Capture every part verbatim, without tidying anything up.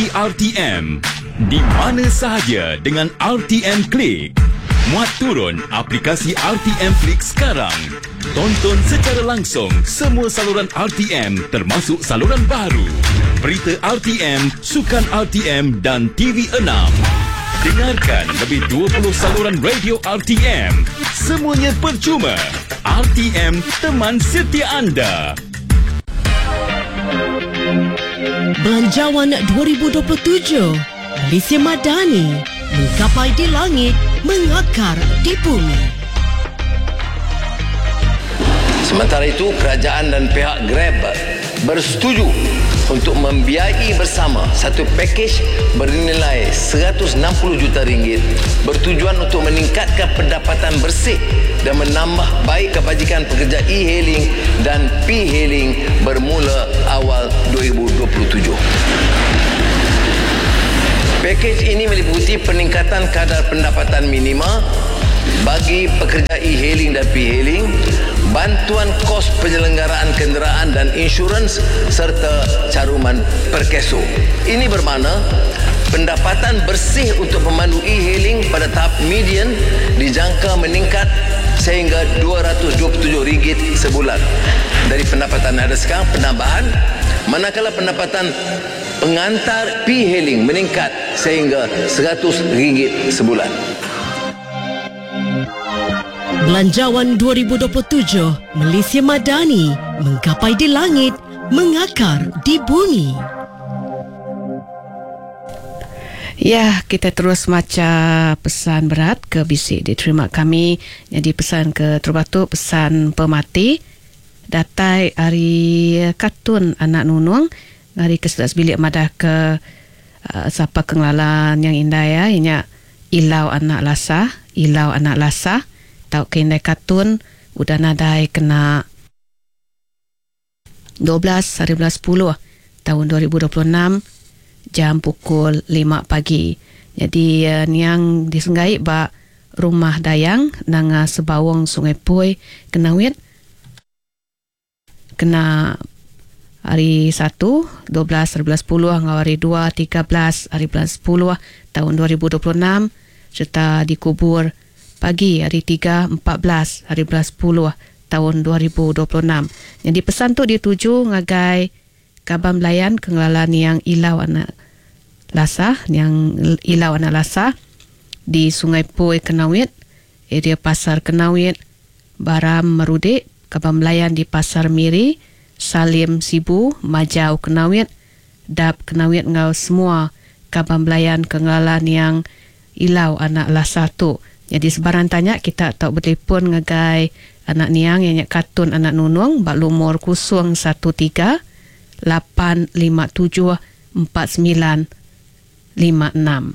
aplikasi R T M. Di mana sahaja dengan R T M Klik. Muat turun aplikasi R T M Flick sekarang. Tonton secara langsung semua saluran R T M termasuk saluran baru, berita R T M, sukan R T M dan T V enam. Dengarkan lebih dua puluh saluran radio R T M. Semuanya percuma. R T M, teman setia anda. Belanjawan dua ribu dua puluh tujuh, Malaysia Madani, menggapai di langit, mengakar di bumi. Sementara itu, kerajaan dan pihak Grab bersetuju untuk membiayai bersama satu pakej bernilai seratus enam puluh juta ringgit bertujuan untuk meningkatkan pendapatan bersih dan menambah baik kebajikan pekerja e-hailing dan p-hailing bermula awal dua ribu dua puluh tujuh. Pakej ini meliputi peningkatan kadar pendapatan minima bagi pekerja e-hailing dan p-hailing, bantuan kos penyelenggaraan kenderaan dan insurans serta caruman perkeso. Ini bermakna pendapatan bersih untuk pemandu e-hailing pada tahap median dijangka meningkat sehingga dua ratus dua puluh tujuh ringgit sebulan dari pendapatan ada sekarang penambahan, manakala pendapatan pengantar p-hailing meningkat sehingga seratus ringgit sebulan. Belanjawan dua ribu dua puluh tujuh, Malaysia Madani, menggapai di langit, mengakar di bumi. Ya, kita terus baca pesan berat ke bisik diterima kami. Jadi pesan ke Terbatu, pesan pemati. Datai hari kartun anak nunung. Hari ke sebelas bilik madah ke uh, siapa kenglalan yang indah ya. Inya ilau anak lasa, ilau anak lasa. Tau kendai kartun udah nadai kena dua belas hari bulan sepuluh tahun dua ribu dua puluh enam jam pukul lima pagi. Jadi uh, yang disenggai ba rumah dayang nang uh, sebawang Sungai Pui kena wit kena hari satu dua belas hari bulan sepuluh hingga hari dua tiga belas hari bulan sepuluh tahun dua ribu dua puluh enam serta dikubur pagi hari tiga empat belas hari bulan sepuluh tahun dua ribu dua puluh enam. Jadi pesan tu dituju ngagai kabar melayan kengelalan yang ilau anak lasa, yang ilau anak lasa di Sungai Pui Kenawit, area Pasar Kenawit, Baram Merudik, kabar melayan di Pasar Miri, Salim Sibu, Majau Kenawit, Dap Kenawit ngau semua kabar melayan kengelalan yang ilau anak lasa tu. Jadi sebarang tanya kita tak bertelefon ngagai anak niang yang nyak kartun anak nunung bak lumur kosong satu tiga lapan lima tujuh empat sembilan lima enam.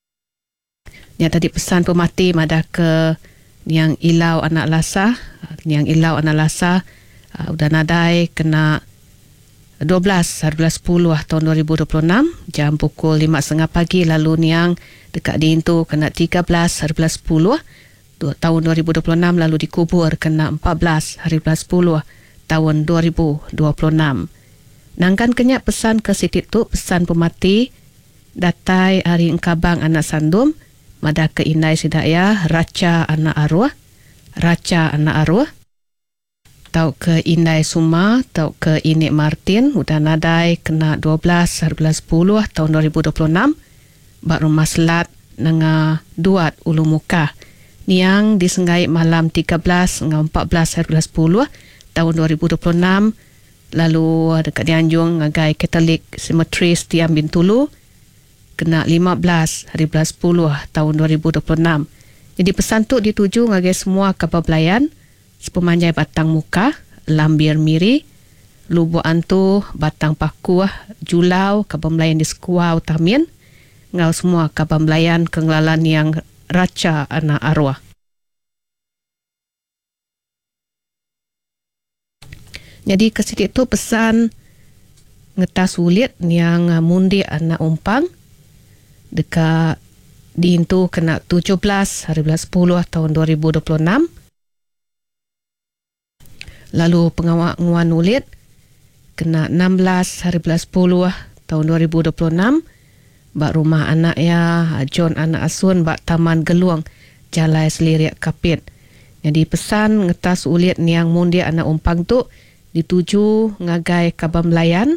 Yang tadi pesan pemati madah ke yang ilau anak lasa, yang ilau anak lasa uh, udah nadai kena dua belas hari bulan sepuluh tahun dua ribu dua puluh enam jam pukul lima tiga puluh pagi, lalu niang dekat diintu kena tiga belas hari bulan sepuluh tahun dua ribu dua puluh enam, lalu dikubur kena empat belas hari bulan sepuluh tahun dua ribu dua puluh enam. Nangkan kenyak pesan ke sitik tu, pesan pemati datai hari engkabang anak sandum madah ke Inai Sidaya, Raca anak arwah, Raca anak arwah tau ke Inai Suma, tau ke Inik Martin udah nadai kena dua belas hari bulan sepuluh tahun dua ribu dua puluh enam bak rumah selat nanga duat ulu muka niang disenggai malam tiga belas hingga empat belas hari bulan sepuluh tahun dua ribu dua puluh enam, lalu dekat Dianjung ngagai Katolik Cemetery Setiam Bintulu kena lima belas hari bulan sepuluh tahun dua ribu dua puluh enam. Jadi pesan tu dituju ngagai semua kapal belayan sepemanjai Batang Muka, Lambir Miri, Lubuk Antu, Batang Pakuh, Julau, kapal belayan di Sekuau Tamin, ngau semua kapal belayan kengelalan yang Raca anak arwah. Jadi kesidik tu pesan ngetas sulit yang mundi anak umpang dekat diintu kena tujuh belas hari bulan sepuluh tahun dua ribu dua puluh enam. Lalu pengawak nguan ulit kena enam belas hari bulan sepuluh tahun dua ribu dua puluh enam. bak rumah anak ya, John anak asun bak Taman Geluang, Jalai Seliriak Kapit. Jadi pesan ngetas ulit niang mundi anak umpang tu dituju ngagai Kabam Layan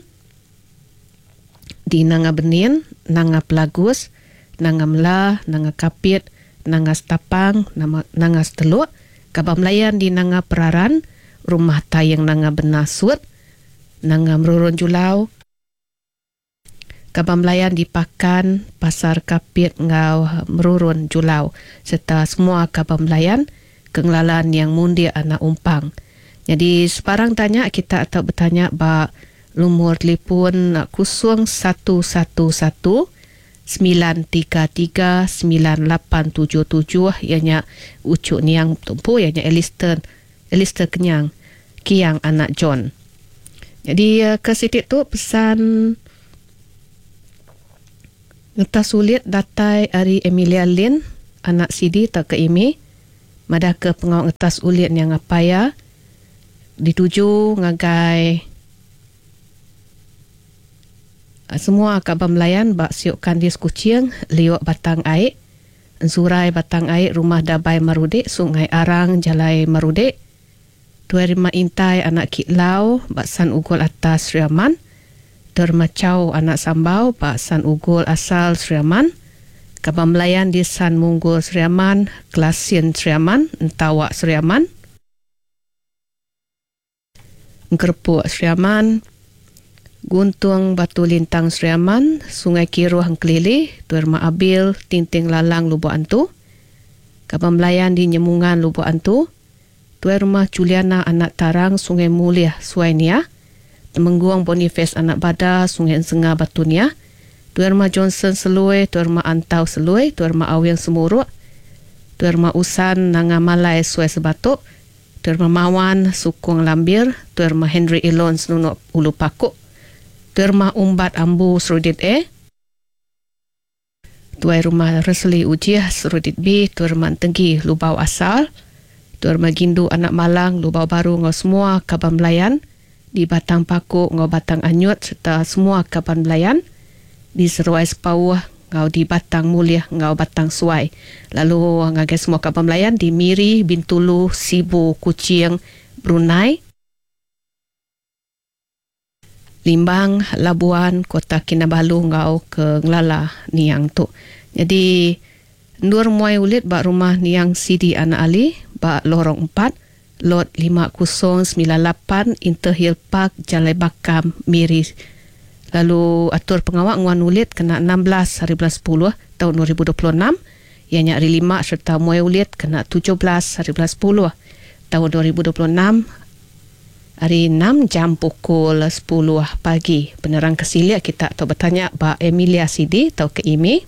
di Nanga Benin, Nanga Pelagus, Nanga Mela, Nanga Kapit, Nanga Stapang, Nanga Seteluk, Kabam Layan di Nanga Peraran, Rumah Tayang Nanga Benasut, Nanga Merurun Julau, Kabam Layan di Pakan, Pasar Kapit ngau Merurun Julau, serta semua Kabam Layan kenglalan yang mundi anak umpang. Jadi separang tanya kita atau bertanya ba lumur telefon kosong satu satu satu sembilan tiga tiga sembilan lapan tujuh tujuh ianya ucuk niang tumpu ianya Elister Elister Kenyang Kiang anak John. Jadi ke sitik tu pesan ngetas sulit datai ari Emilia Lin anak Sidi tak ke imi madah ke pengawal ngetas ulit yang apa ya dituju ngagai semua Kabam Layan bak siuk kandis kucing liuk batang air Zurai batang air Rumah Dabai Marudek Sungai Arang Jalai Marudek Tuai Rima Intai anak Kitlau bak San Ugol Atas Sriaman Dermacau anak Sambau bak San Ugol Asal Sriaman Kabam Layan di San Munggul Sriaman Klasin Sriaman Entawak Sriaman Ngerpuk Sriaman Guntung Batu Lintang Sriaman, Sungai Kiruh Kelili, Tuan Rumah Abil, Tinting Lalang Lubuk Antu, Kabam Layan di Nyemungan Lubuk Antu, Tuan Rumah Juliana Anak Tarang, Sungai Mulia Suainia, Temengguang Boniface Anak Bada, Sungai Ensenga Batunia, Tuan Rumah Johnson Selui, Tuan Rumah Antau Selui, Tuan Rumah Awiang Semuruk, Tuan Rumah Usan Nanga Malai Suai Sebatuk, Tuan Rumah Mawan Sukung Lambir, Tuan Rumah Henry Elon Senunuk Ulu Pakuk, Tuan Rumah Umbat Ambu Serudit A, Tuan Rumah Resli Ujiah Serudit B, Tuan Rumah Tenggi Lubau Asal, Tuan Rumah Gindu Anak Malang Lubau Baru ngau semua Kabam Layan di Batang Pakuk ngau Batang Anyut serta semua Kabam Layan di Seruai Sepauh ngau di Batang Mulia ngau Batang Suai. Lalu ngagai semua Kabam Layan di Miri, Bintulu, Sibu, Kuching, Brunei, Limbang, Labuan, Kota Kinabalu ngau ke Ngelala niang tu. Jadi Nur Muai Ulit bak rumah niang Sidi Anak Ali bak lorong empat lot lima kosong sembilan lapan Interhill Park Jalai Bakam Miri. Lalu atur pengawak Nguan Ulit kena enam belas hari bulan sepuluh tahun dua ribu dua puluh enam. Ianya hari lima serta Muai Ulit kena tujuh belas hari bulan sepuluh tahun dua ribu dua puluh enam. Hari enam jam pukul sepuluh pagi. Penerang kesilia kita atau bertanya Mbak Emilia Sidi atau ke Imi.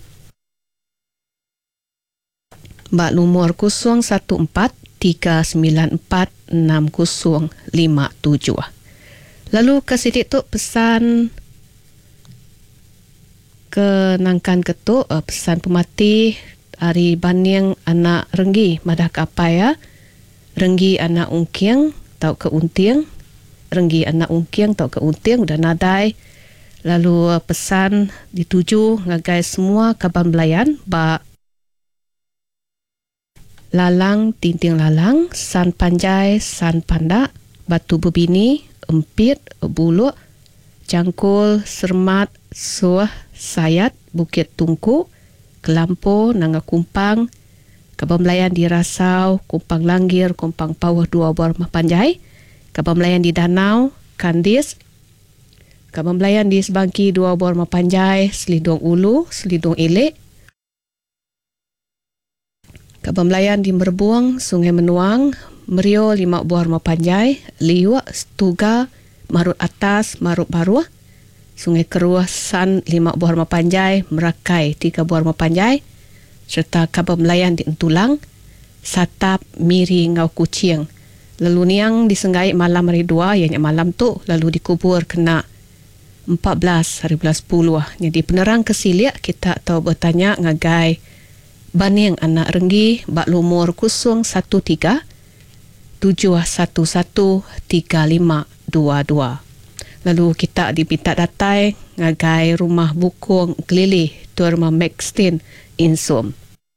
Mbak lumur kosong satu empat tiga sembilan empat enam kosong lima tujuh. Lalu ke Sidi tu pesan ke Nangkan Ketuk, pesan pemati hari Baniang anak Renggi madah ke apa ya? Renggi anak Ungkiang tau ke Untiang, Renggi anak Ungkiang tau ke Untiang udah nadai. Lalu pesan dituju ngagai semua Kabam Layan ba Lalang, Tinting Lalang, San Panjai, San Pandak, Batu Bebini, Empit, Buluk, Cangkul, Sermat, Suah, Sayat, Bukit Tungku, Kelampo, Nanga Kumpang, Kabam Layan di Rasau, Kumpang Langgir, Kumpang Pawah Dua Buah Rumah Panjai, Kabam Layan di Danau, Kandis, Kabam Layan di Sebangki Dua Buah Rumah Panjai, Selidong Ulu, Selidong Elek, Kabam Layan di Merbuang, Sungai Menuang, Merio Lima Buah Rumah Panjai, Liuak, Stuga, Marut Atas, Marut Baruah, Sungai Keruah, San Lima Buah Rumah Panjai, Merakai Tiga Buah Rumah Panjai, serta Kabam Layan di Entulang, Satap, Miri, Ngau Kucing. Lalu niang disenggai malam hari dua, ianya malam tu, lalu dikubur kena empat belas hari bulan sepuluh. Jadi penerang kesiliak kita tahu bertanya ngagai Baniang anak Renggi bak lumur kosong satu tiga tujuh satu satu tiga lima dua dua. Lalu kita dipinta datai ngagai rumah bukung kelili tu rumah Maxtin Insum.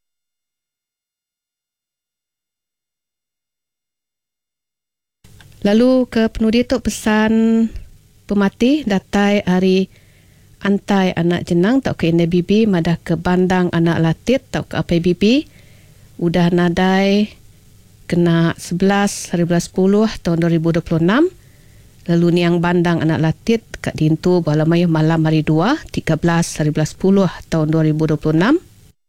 Lalu ke penudi tu pesan pemati datai hari antai anak jenang tau ke N B B madah ke bandang anak latit tau ke A P B B udah nadai kena sebelas hari belas puluh tahun dua ribu dua puluh enam. Lalu niang bandang anak latit kat dintu balamai malam hari dua tiga belas hari belas puluh tahun dua ribu dua puluh enam.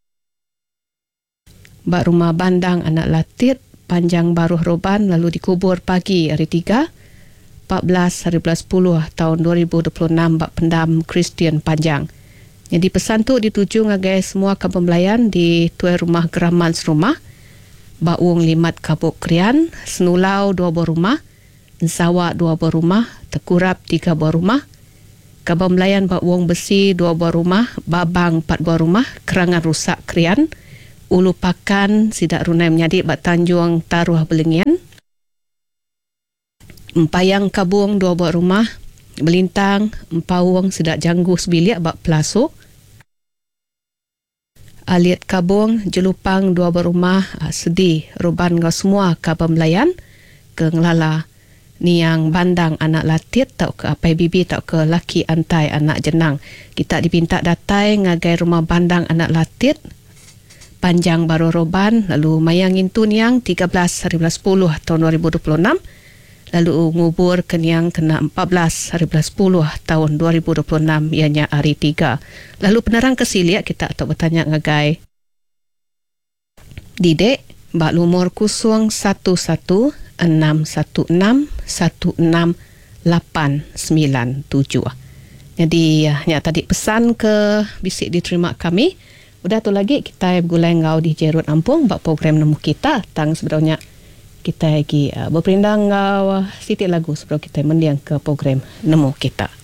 Bak rumah bandang anak latit panjang baruh roban lalu dikubur pagi hari tiga empat belas hari belas puluh tahun dua ribu dua puluh enam bak pendam Kristian panjang. Jadi pesan tu dituju ngagai semua kampung Melayan di tuai rumah geraman serumah, bak wong limat kabuk krian, senulau dua buah rumah, Nsawak dua buah rumah, Tekurap tiga buah rumah, kampung Melayan bak wong besi dua buah rumah, Babang empat buah rumah, Kerangan rusak krian, Ulu Pakan sidak runai menyadik bak Tanjung Taruh Belengian, Empayang Kabung dua buah rumah, Belintang Empawang sidak Janggu sebiliak bak Pelasuk, Aliat Kabung Jelupang dua buah rumah, Sedi Ruban ngau semua kampung Melayan ke Ngelala niang bandang anak latit tau ke A P B B tau ke laki antai anak jenang. Kita dipinta datai ngagai rumah bandang anak latit panjang baru roban lalu mayang intun yang tiga belas hari belas puluh tahun dua ribu dua puluh enam lalu ngubur keniang kena empat belas hari belas puluh tahun dua ribu dua puluh enam ianya hari tiga. Lalu penerang kesiliak kita atau bertanya ngagai Didek bak lumur kusung satu satu enam satu enam satu enam lapan sembilan tujuh. Jadi ya tadi pesan ke bisik diterima kami. Udah tu lagi kita bergulai ngau di Jerut Ampung bak program nemu kita tang sebenarnya kita lagi uh, berperindang ngau uh, siti lagu sebelum kita mendiang ke program nemu kita.